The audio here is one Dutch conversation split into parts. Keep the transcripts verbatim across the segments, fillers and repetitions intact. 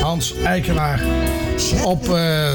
Hans Eikenaar op uh,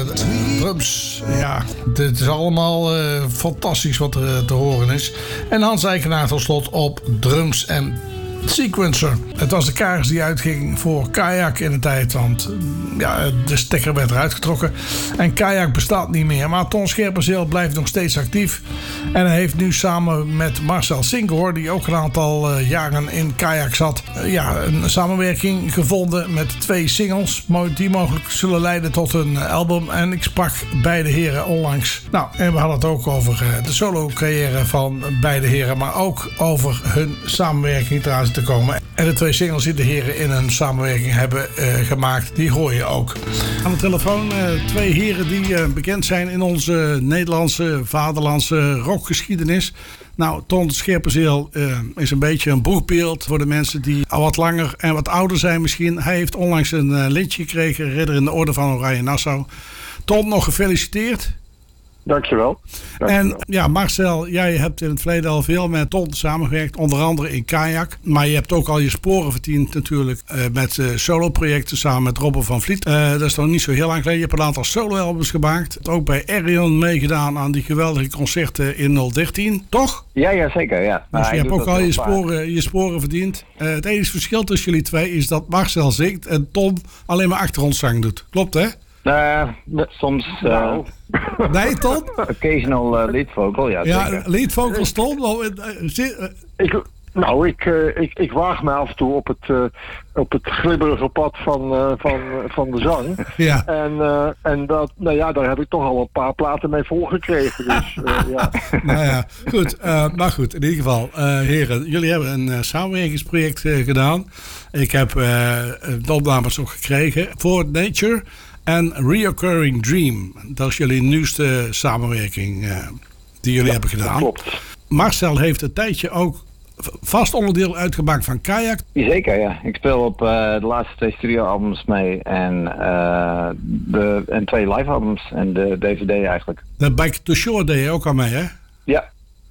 drums. Ja, dit is allemaal uh, fantastisch wat er uh, te horen is. En Hans Eikenaar tot slot op drums en sequencer. Het was de kaars die uitging voor Kayak in de tijd, want ja, de stekker werd eruit getrokken en Kayak bestaat niet meer. Maar Ton Scherpenzeel blijft nog steeds actief en hij heeft nu samen met Marcel Singoor, die ook een aantal uh, jaren in Kayak zat, uh, ja, een samenwerking gevonden met twee singles die mogelijk zullen leiden tot een album. En ik sprak beide heren onlangs. Nou, en we hadden het ook over uh, de solo carrière van beide heren, maar ook over hun samenwerking trouwens te komen. En de twee singles die de heren in een samenwerking hebben uh, gemaakt, die hoor je ook. Aan de telefoon uh, twee heren die uh, bekend zijn in onze Nederlandse, vaderlandse rockgeschiedenis. Nou, Ton Scherpenzeel uh, is een beetje een boegbeeld voor de mensen die al wat langer en wat ouder zijn misschien. Hij heeft onlangs een uh, lintje gekregen, ridder in de orde van Oranje Nassau. Ton, nog gefeliciteerd. Dankjewel. Dankjewel. En ja, Marcel, jij hebt in het verleden al veel met Ton samengewerkt, onder andere in Kayak. Maar je hebt ook al je sporen verdiend natuurlijk uh, met uh, solo-projecten samen met Robben van Vliet. Uh, dat is nog niet zo heel lang geleden. Je hebt een aantal solo-albums gemaakt. Ook bij Arion meegedaan aan die geweldige concerten in nul dertien, toch? Ja, ja zeker. Ja. Dus je hebt ook al je sporen, je sporen verdiend. Uh, het enige verschil tussen jullie twee is dat Marcel zingt en Ton alleen maar achtergrondzang doet. Klopt, hè? Uh, soms... Uh... Nou. Nee, Ton? Occasional uh, lead vocal, ja. Ja, lead vocal, Ton. Uh, uh, ik, nou, ik, uh, ik, ik waag me af en toe op het, uh, op het glibberige pad van, uh, van, van de zang. Ja. En, uh, en dat, nou ja, daar heb ik toch al een paar platen mee volgekregen. Dus, uh, ja. Nou ja, goed. Uh, maar goed, in ieder geval, uh, heren, jullie hebben een uh, samenwerkingsproject uh, gedaan. Ik heb uh, de opnames ook gekregen voor Nature en Reoccurring Dream. Dat is jullie nieuwste samenwerking uh, die jullie ja, hebben gedaan. Klopt. Marcel heeft een tijdje ook vast onderdeel uitgemaakt van Kayak. Zeker, ja. Ik speel op uh, de laatste twee studioalbums mee en, uh, de, en twee livealbums en de D V D eigenlijk. De Back to Shore deed je ook al mee, hè? Ja.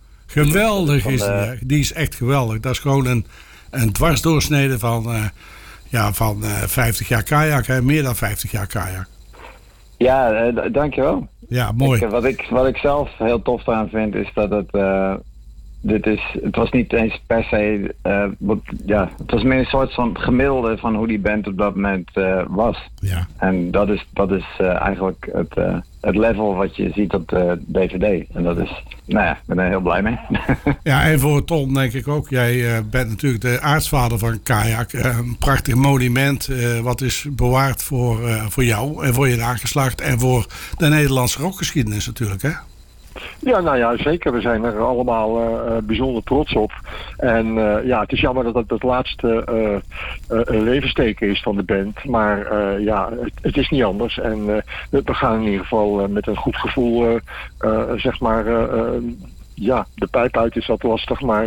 Geweldig is de... die. Die is echt geweldig. Dat is gewoon een, een dwarsdoorsnede van, uh, ja, van uh, vijftig jaar Kayak, hè? Meer dan vijftig jaar Kayak. Ja, uh, d- dankjewel. Ja, mooi. Ik, wat, ik, wat ik zelf heel tof aan vind is dat het... Uh, Dit is, het was niet eens per se, uh, wat, ja, het was meer een soort van gemiddelde van hoe die band op dat moment uh, was. Ja. En dat is, dat is uh, eigenlijk het, uh, het level wat je ziet op de D V D. En dat is, nou ja, ik ben er heel blij mee. Ja, en voor Ton denk ik ook. Jij uh, bent natuurlijk de aartsvader van Kayak. Uh, een prachtig monument uh, wat is bewaard voor, uh, voor jou en voor je nageslacht en voor de Nederlandse rockgeschiedenis natuurlijk, hè? Ja, nou ja, zeker. We zijn er allemaal uh, bijzonder trots op. En uh, ja, het is jammer dat het het laatste uh, uh, levensteken is van de band. Maar uh, ja, het, het is niet anders. En uh, we gaan in ieder geval uh, met een goed gevoel, uh, uh, zeg maar... Uh, uh, ja, de pijp uit is wat lastig, maar...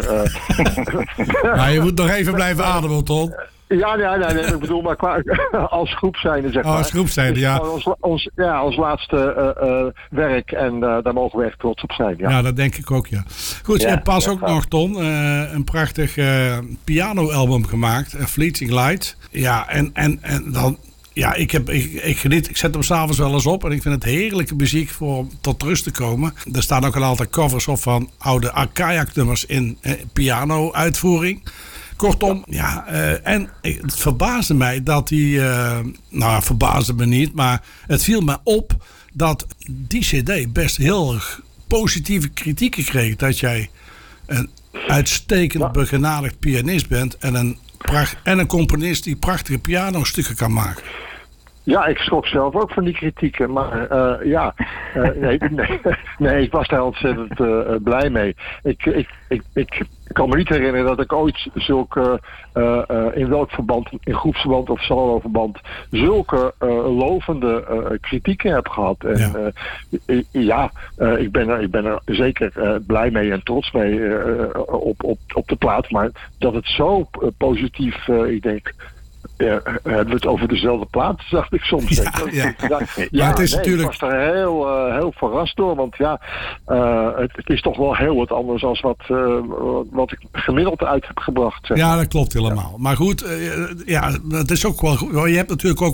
Uh... nou, je moet nog even blijven ademen, Ton. Ja, nee, nee, nee, ik bedoel, maar qua, als groep zijnde, zeg maar. Oh, als groep zijnde, ja. Ons, ons, ja, ons laatste uh, uh, werk en uh, daar mogen we echt trots op zijn, ja. Ja, dat denk ik ook, ja. Goed, ja, je hebt pas ja, ook ja. nog, Ton, uh, een prachtig uh, piano-album gemaakt, uh, Fleeting Light. Ja, en, en, en dan... Ja, ik, heb, ik, ik geniet, ik zet hem s'avonds wel eens op en ik vind het heerlijke muziek voor om tot rust te komen. Er staan ook een aantal covers op van oude Kayak-nummers in eh, piano-uitvoering. Kortom, ja, uh, en het verbaasde mij dat die, uh, nou, verbaasde me niet, maar het viel me op dat die cd best heel erg positieve kritieken kreeg. Dat jij een uitstekend begenadigd pianist bent en een, pracht, en een componist die prachtige pianostukken kan maken. Ja, ik schrok zelf ook van die kritieken, maar uh, ja, uh, nee, nee, nee, ik was daar ontzettend uh, blij mee. Ik, ik, ik, ik kan me niet herinneren dat ik ooit zulke, uh, uh, in welk verband, in groepsverband of soloverband, zulke uh, lovende uh, kritieken heb gehad. En ja, uh, ja uh, ik, ben er, ik ben er zeker uh, blij mee en trots mee uh, op, op, op de plaat, maar dat het zo uh, positief, uh, ik denk... Ja, hebben we het over dezelfde plaat, dacht ik soms. Ja, ja. ja, ja het is nee, natuurlijk... ik was er heel, uh, heel verrast door, want ja, uh, het, het is toch wel heel wat anders dan wat, uh, wat ik gemiddeld uit heb gebracht. Zeg. Ja, dat klopt helemaal. Ja. Maar goed, uh, ja, het is ook wel goed. Je hebt natuurlijk ook